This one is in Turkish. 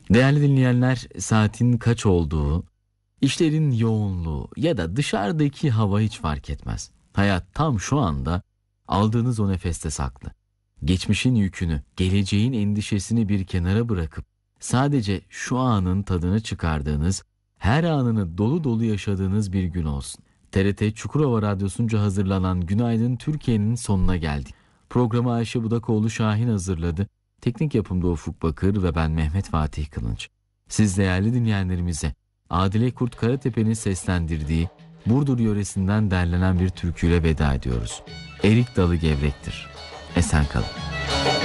Değerli dinleyenler, saatin kaç olduğu, işlerin yoğunluğu ya da dışarıdaki hava hiç fark etmez. Hayat tam şu anda aldığınız o nefeste saklı. Geçmişin yükünü, geleceğin endişesini bir kenara bırakıp sadece şu anın tadını çıkardığınız, her anını dolu dolu yaşadığınız bir gün olsun. TRT Çukurova Radyosu'nca hazırlanan Günaydın Türkiye'nin sonuna geldik. Programı Ayşe Budakoğlu Şahin hazırladı. Teknik yapımda Ufuk Bakır ve ben Mehmet Fatih Kılınç. Siz değerli dinleyenlerimize Adile Kurt Karatepe'nin seslendirdiği Burdur yöresinden derlenen bir türküyle veda ediyoruz. Erik dalı gevrektir. Esen kalın.